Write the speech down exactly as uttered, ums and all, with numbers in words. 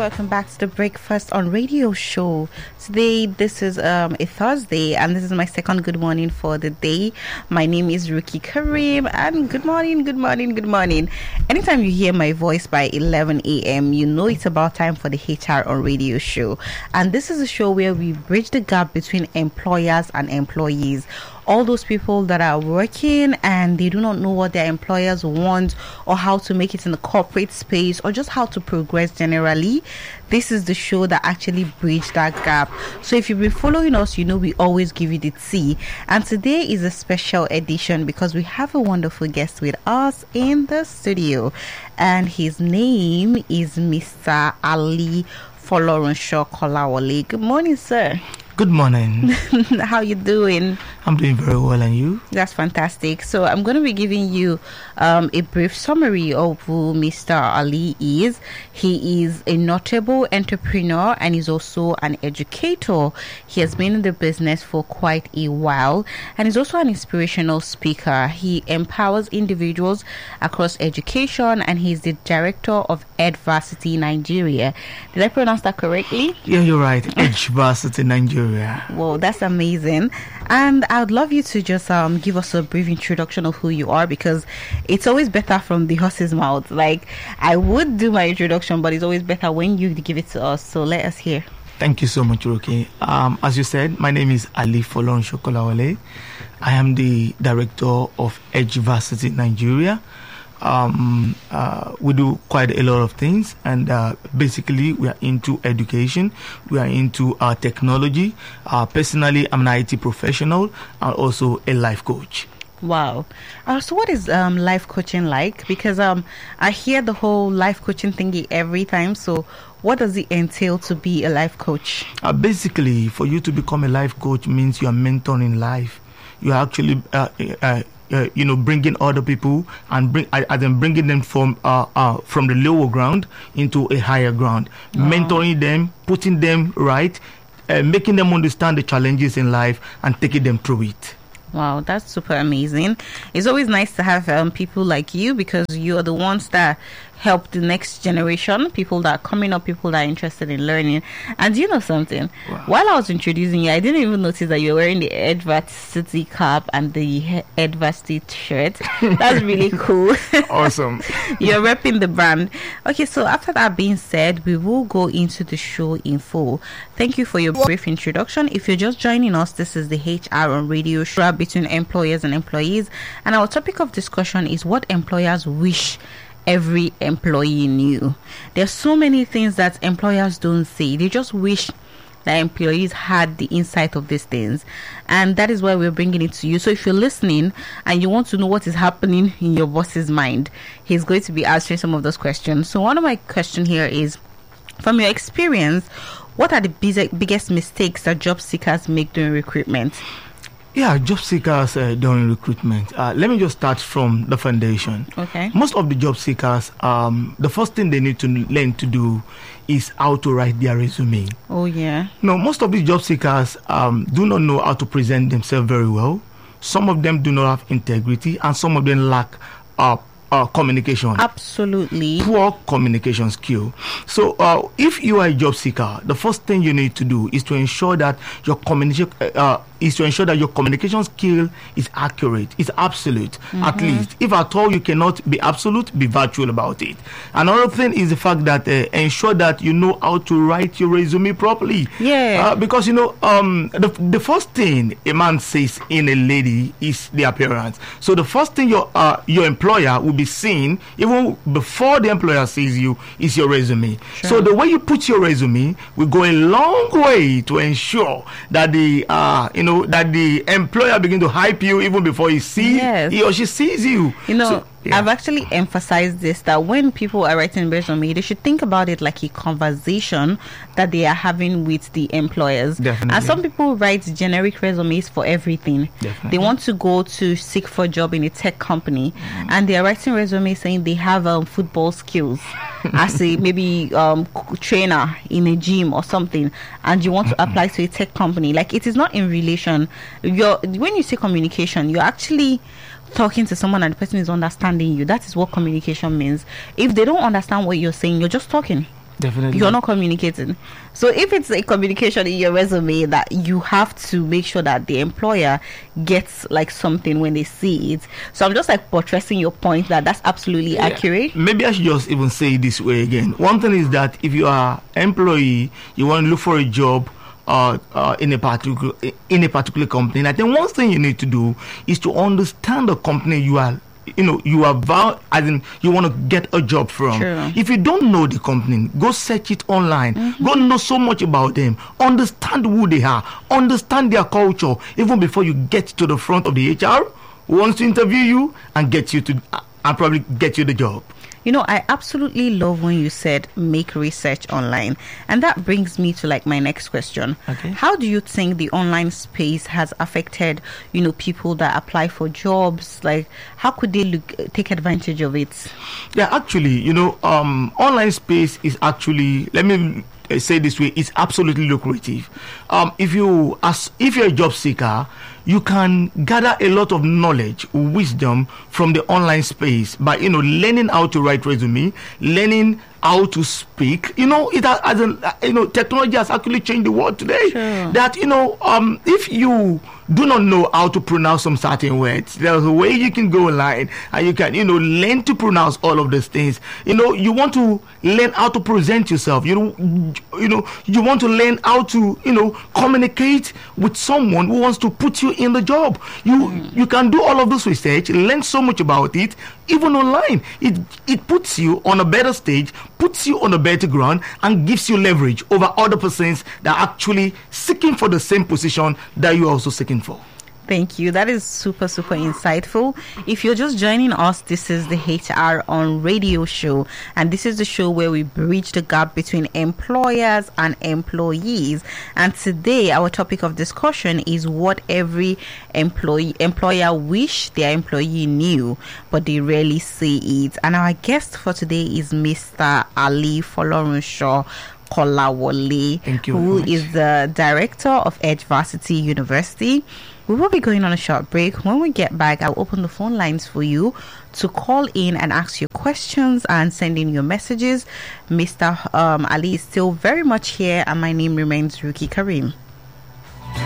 welcome back to the Breakfast on Radio show. Today, this is um, a Thursday, and this is my second good morning for the day. My name is Ruki Karim, and good morning, good morning, good morning. Anytime you hear my voice by eleven a.m., you know it's about time for the H R on Radio show. And this is a show where we bridge the gap between employers and employees. All those people that are working and they do not know what their employers want or how to make it in the corporate space or just how to progress generally. This is the show that actually bridges that gap. So if you've been following us, you know we always give you the tea. And today is a special edition because we have a wonderful guest with us in the studio. And his name is Mister Ali Folorunsho Kolawole. Good morning, sir. Good morning. How you doing? I'm doing very well, and you? That's fantastic. So I'm going to be giving you um, a brief summary of who Mister Ali is. He is a notable entrepreneur and is also an educator. He has been in the business for quite a while and is also an inspirational speaker. He empowers individuals across education and he's the director of Edversity Nigeria. Did I pronounce that correctly? Yeah, you're right. Edversity Nigeria. Well, that's amazing. And I'd love you to just um give us a brief introduction of who you are, because it's always better from the horse's mouth. Like, I would do my introduction, but it's always better when you give it to us. So let us hear. Thank you so much, Roki. Um, as you said, my name is Ali Folorunsho Kolawole. I am the director of Edversity Nigeria. Um, uh, we do quite a lot of things, and uh, basically we are into education, we are into uh, technology. Uh, personally, I'm an I T professional and also a life coach. Wow. Uh, so what is um, life coaching like? Because um, I hear the whole life coaching thingy every time. So what does it entail to be a life coach? Uh, basically, for you to become a life coach means you are mentoring life. You are actually uh, uh, Uh, you know, bringing other people and bring, uh, then bringing them from uh, uh, from the lower ground into a higher ground, oh. mentoring them, putting them right, uh, making them understand the challenges in life and taking them through it. Wow, that's super amazing. It's always nice to have um, people like you, because you are the ones that help the next generation, people that are coming up, people that are interested in learning. And you know something? Wow. While I was introducing you, I didn't even notice that you were wearing the Edversity cap and the Edversity shirt. That's really cool. Awesome. You're repping the brand. Okay, so after that being said, we will go into the show in full. Thank you for your brief introduction. If you're just joining us, this is the H R on Radio show between employers and employees. And our topic of discussion is what employers wish every employee knew. There's so many things that employers don't say. They just wish that employees had the insight of these things, and that is why we're bringing it to you. So if you're listening and you want to know what is happening in your boss's mind, he's going to be answering some of those questions. So one of my questions here is, from your experience, what are the big, biggest mistakes that job seekers make during recruitment? Yeah, job seekers uh, during recruitment. Uh, let me just start from the foundation. Okay. Most of the job seekers, um, the first thing they need to learn to do is how to write their resume. Oh, yeah. No, most of these job seekers um, do not know how to present themselves very well. Some of them do not have integrity, and some of them lack uh, uh, communication. Absolutely. Poor communication skill. So uh, if you are a job seeker, the first thing you need to do is to ensure that your communication uh, is to ensure that your communication skill is accurate, is absolute. Mm-hmm. At least, if at all you cannot be absolute, be virtual about it. Another thing is the fact that uh, ensure that you know how to write your resume properly. Yeah. Uh, because you know, um, the the first thing a man says in a lady is the appearance. So the first thing your uh, your employer will be seeing, even before the employer sees you, is your resume. Sure. So the way you put your resume will go a long way to ensure that the uh, you know. that the employer begin to hype you even before he sees yes. he or she sees you. You know, so, yeah. I've actually emphasized this, that when people are writing resume, they should think about it like a conversation that they are having with the employers. Definitely. And some people write generic resumes for everything. Definitely. They want to go to seek for a job in a tech company, mm. and they are writing resumes saying they have um, football skills as a maybe um, trainer in a gym or something, and you want to apply to a tech company. Like, it is not in relation. You're, when you say communication, you're actually talking to someone and the person is understanding you. That is what communication means. If they don't understand what you're saying, you're just talking. Definitely. You're not communicating. So if it's a communication in your resume that you have to make sure that the employer gets like something when they see it. So I'm just like buttressing your point that that's absolutely Yeah. accurate. Maybe I should just even say it this way again. One thing is that if you are employee, you want to look for a job uh, uh, in a particular in a particular company. And I think one thing you need to do is to understand the company you are. You know, you are vow as in you want to get a job from. True. If you don't know the company, go search it online. Mm-hmm. Go know so much about them. Understand who they are. Understand their culture. Even before you get to the front of the H R who wants to interview you and get you to uh, and probably get you the job. You know, I absolutely love when you said make research online. And that brings me to like my next question. Okay. How do you think the online space has affected, you know, people that apply for jobs? Like, how could they look, take advantage of it? Yeah, actually, you know, um, online space is actually, let me uh, say this way, it's absolutely lucrative. Um, if you, as if you're a job seeker, you can gather a lot of knowledge, wisdom from the online space by, you know, learning how to write resume, learning how to speak. You know, it has, as an, uh, you know, technology has actually changed the world today. Sure. That, you know, um, if you do not know how to pronounce some certain words, there's a way you can go online and you can, you know, learn to pronounce all of these things. You know, you want to learn how to present yourself. You know, you know, you want to learn how to, you know, communicate with someone who wants to put you in the job. You mm. you can do all of this research, learn so much about it, even online. It it puts you on a better stage, puts you on a better ground, and gives you leverage over other persons that are actually seeking for the same position that you're also seeking for. Thank you. That is super, super insightful. If you're just joining us, this is the H R on Radio show. And this is the show where we bridge the gap between employers and employees. And today, our topic of discussion is what every employee employer wish their employee knew, but they rarely say it. And our guest for today is Mister Ali Folorunsho Kolawole, Thank you who very much. is the director of Edge Varsity University. We will be going on a short break. When we get back, I'll open the phone lines for you to call in and ask your questions and send in your messages. Mister Um, Ali is still very much here, and my name remains Ruki Karim.